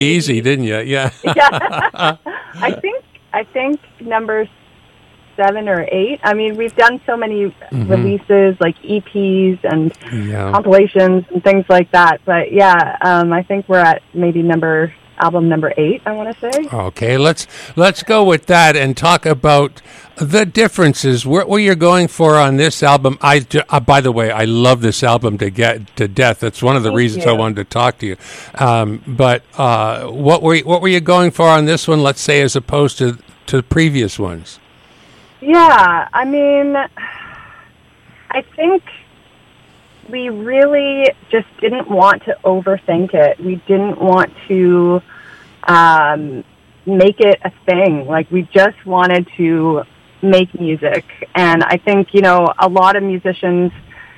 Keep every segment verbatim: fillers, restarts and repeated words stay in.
easy, didn't you? Yeah. Yeah. I think I think number seven or eight. I mean, we've done so many mm-hmm. releases, like E Ps and yeah. compilations and things like that. But yeah, um, I think we're at maybe number album number eight, I want to say. Okay, let's let's go with that and talk about the differences. What, what you're going for on this album? I, uh, by the way, I love this album to get to death. That's one of the Thank reasons you. I wanted to talk to you. Um, but uh, what were you, what were you going for on this one? Let's say as opposed to to the previous ones. Yeah, I mean, I think we really just didn't want to overthink it. We didn't want to um, make it a thing. Like, we just wanted to make music. And I think, you know, a lot of musicians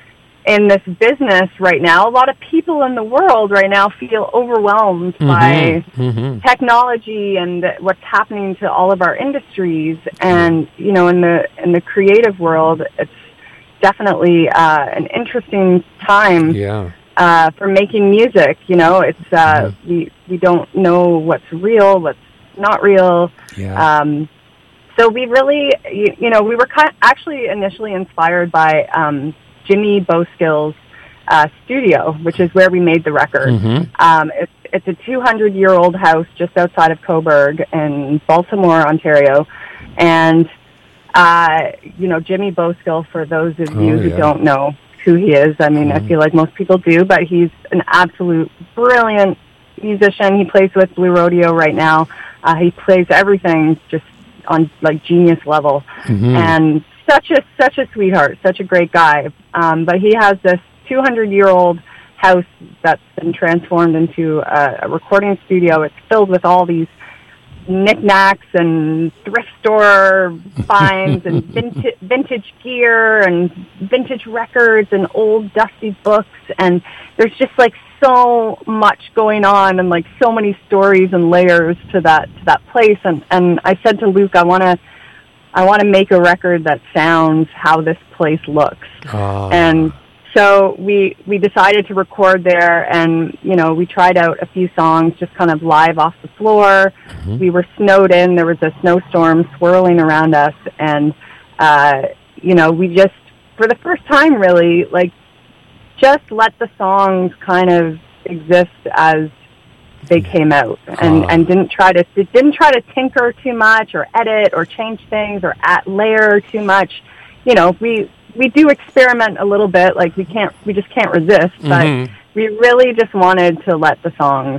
in this business right now, a lot of people in the world right now feel overwhelmed mm-hmm, by mm-hmm. technology and what's happening to all of our industries. And, you know, in the in the creative world, it's definitely uh, an interesting time yeah. uh, for making music. You know, it's uh, mm-hmm. we we don't know what's real, what's not real. Yeah. Um, so we really, you, you know, we were kind of actually initially inspired by um, Jimmy Boskill's uh, studio, which is where we made the record. Mm-hmm. Um, it's, it's a two hundred year old house just outside of Cobourg in Baltimore, Ontario. And, uh, you know, Jimmy Boskill, for those of you oh, who yeah. don't know who he is, I mean, mm-hmm. I feel like most people do, but he's an absolute brilliant musician. He plays with Blue Rodeo right now. Uh, he plays everything just on, like, genius level. Mm-hmm. And such a such a sweetheart, such a great guy. Um, but he has this two hundred year old house that's been transformed into a, a recording studio. It's filled with all these knickknacks and thrift store finds and vintage, vintage gear and vintage records and old dusty books. And there's just like so much going on and like so many stories and layers to that to that place. And and I said to Luke, I want to. I want to make a record that sounds how this place looks. Oh. And so we we decided to record there, and, you know, we tried out a few songs just kind of live off the floor. Mm-hmm. We were snowed in. There was a snowstorm swirling around us. And, uh, you know, we just, for the first time really, like, just let the songs kind of exist as they came out, and, oh. and didn't try to didn't try to tinker too much or edit or change things or add layer too much. You know, we we do experiment a little bit, like we can't we just can't resist. But mm-hmm. we really just wanted to let the songs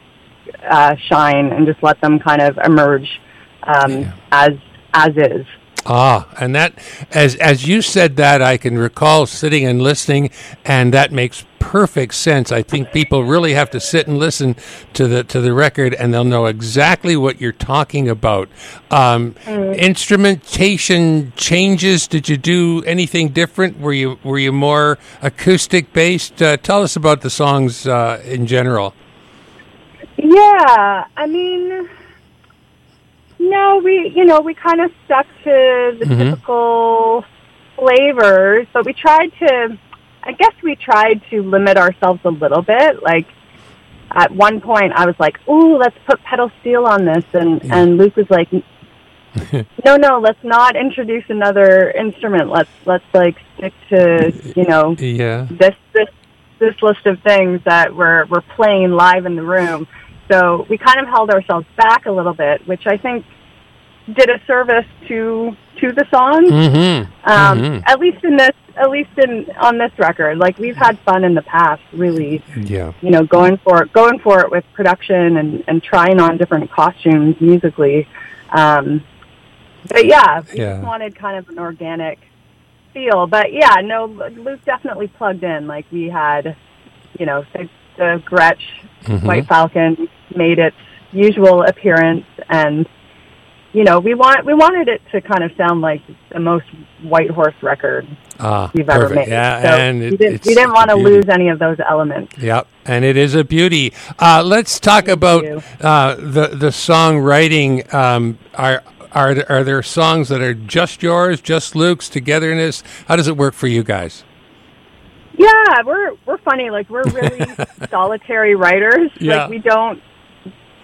uh, shine and just let them kind of emerge um, yeah. as as is. Ah, and that, as as you said that, I can recall sitting and listening, and that makes perfect sense. I think people really have to sit and listen to the to the record, and they'll know exactly what you're talking about. Um, mm. Instrumentation changes. Did you do anything different? Were you were you more acoustic based? Uh, tell us about the songs uh, in general. Yeah, I mean. No, we, you know, we kind of stuck to the mm-hmm. typical flavors, but we tried to, I guess we tried to limit ourselves a little bit. Like, at one point I was like, ooh, let's put pedal steel on this. And, yeah. and Luke was like, no, no, let's not introduce another instrument. Let's, let's like stick to, you know, yeah. this, this, this list of things that we're, we're playing live in the room. So we kind of held ourselves back a little bit, which I think did a service to to the songs. Mm-hmm. Um, mm-hmm. At least in this, at least in on this record, like we've had fun in the past. Really, yeah. You know, going for it, going for it with production and, and trying on different costumes musically. Um, but yeah, we yeah. just wanted kind of an organic feel. But yeah, no, Luke definitely plugged in. Like we had, you know, the, the Gretsch mm-hmm. White Falcon made its usual appearance, and you know, we want we wanted it to kind of sound like the most White Horse record ah, we've perfect. ever made. Yeah, so and it, we didn't, it's we didn't want to beauty. lose any of those elements. Yep, and it is a beauty. Uh, let's talk Thank about you. uh, the the songwriting. Um, are are are there songs that are just yours, just Luke's, togetherness? How does it work for you guys? Yeah, we're we're funny. Like we're really solitary writers. Yeah. Like we don't